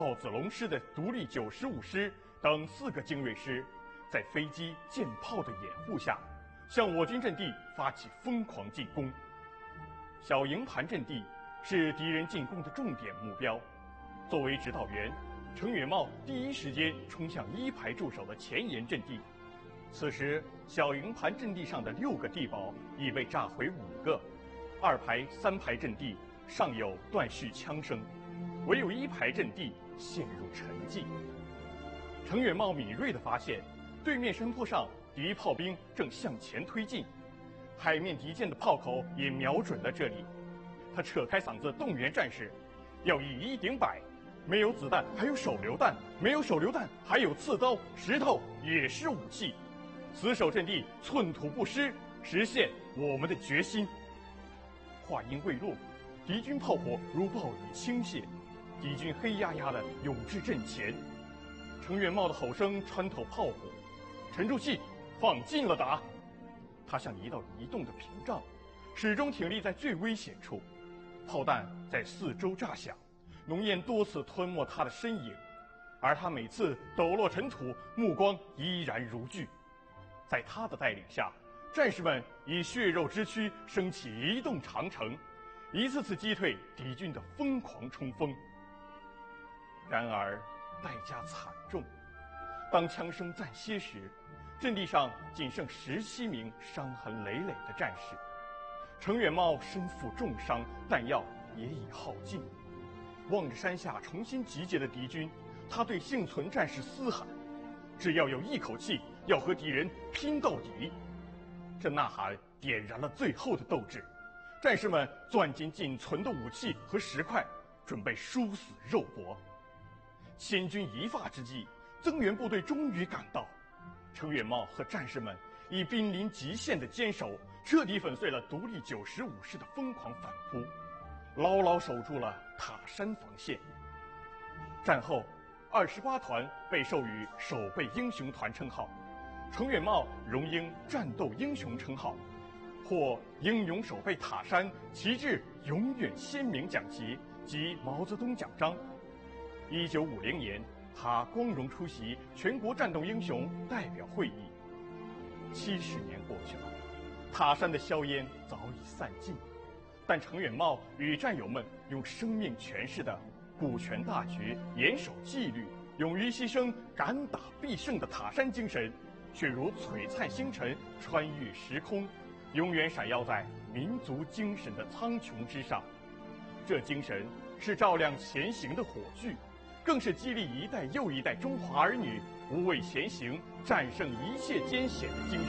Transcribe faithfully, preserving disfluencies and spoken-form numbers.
赵子龙师的独立九十五师等四个精锐师，在飞机、舰炮的掩护下，向我军阵地发起疯狂进攻。小营盘阵地是敌人进攻的重点目标。作为指导员，程远茂第一时间冲向一排驻守的前沿阵地。此时，小营盘阵地上的六个地堡已被炸毁五个，二排、三排阵地尚有断续枪声，唯有一排阵地陷入沉寂。程远茂敏锐地发现，对面山坡上敌炮兵正向前推进，海面敌舰的炮口也瞄准了这里。他扯开嗓子动员战士，要以一顶百，没有子弹还有手榴弹，没有手榴弹还有刺刀、石头也是武器。死守阵地，寸土不失，实现我们的决心。话音未落，敌军炮火如暴雨倾泻，敌军黑压压地涌至阵前。程远茂的吼声穿透炮火，沉住气，放近了打。他像一道移动的屏障，始终挺立在最危险处。炮弹在四周炸响，浓烟多次吞没他的身影，而他每次抖落尘土，目光依然如炬。在他的带领下，战士们以血肉之躯升起一栋长城，一次次击退敌军的疯狂冲锋。然而代价惨重，当枪声暂歇时，阵地上仅剩十七名伤痕累累的战士。程远茂身负重伤，弹药也已耗尽。望着山下重新集结的敌军，他对幸存战士嘶喊：只要有一口气，要和敌人拼到底。这呐喊点燃了最后的斗志，战士们攥紧仅存的武器和石块，准备殊死肉搏。千钧一发之际，增援部队终于赶到。程远茂和战士们以濒临极限的坚守，彻底粉碎了独立九十五师的疯狂反扑，牢牢守住了塔山防线。战后，二十八团被授予守备英雄团称号，程远茂荣膺战斗英雄称号，获英勇守备塔山旗帜永远鲜明奖旗及毛泽东奖章。一九五零年，他光荣出席全国战斗英雄代表会议。七十年过去了，塔山的硝烟早已散尽，但程远茂与战友们用生命诠释的顾全大局、严守纪律、勇于牺牲、敢打必胜的塔山精神，却如璀璨星辰穿越时空，永远闪耀在民族精神的苍穹之上。这精神是照亮前行的火炬，更是激励一代又一代中华儿女无畏前行、战胜一切艰险的精神。